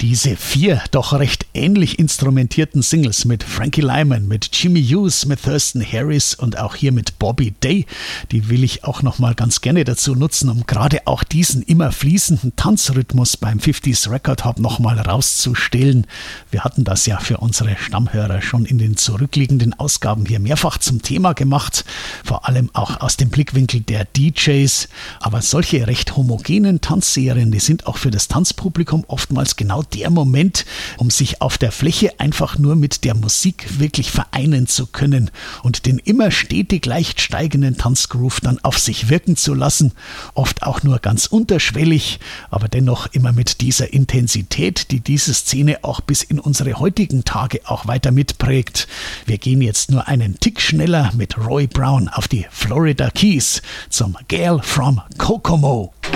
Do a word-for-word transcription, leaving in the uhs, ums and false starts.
Diese vier doch recht ähnlich instrumentierten Singles mit Frankie Lyman, mit Jimmy Hughes, mit Thurston Harris und auch hier mit Bobby Day, die will ich auch nochmal ganz gerne dazu nutzen, um gerade auch diesen immer fließenden Tanzrhythmus beim fünfziger Record Hub nochmal rauszustellen. Wir hatten das ja für unsere Stammhörer schon in den zurückliegenden Ausgaben hier mehrfach zum Thema gemacht, vor allem auch aus dem Blickwinkel der D Js. Aber solche recht homogenen Tanzserien, die sind auch für das Tanzpublikum oftmals genau der Moment, um sich auf der Fläche einfach nur mit der Musik wirklich vereinen zu können und den immer stetig leicht steigenden Tanzgroove dann auf sich wirken zu lassen. Oft auch nur ganz unterschwellig, aber dennoch immer mit dieser Intensität, die diese Szene auch bis in unsere heutigen Tage auch weiter mitprägt. Wir gehen jetzt nur einen Tick schneller mit Roy Brown auf die Florida Keys zum Girl from Kokomo.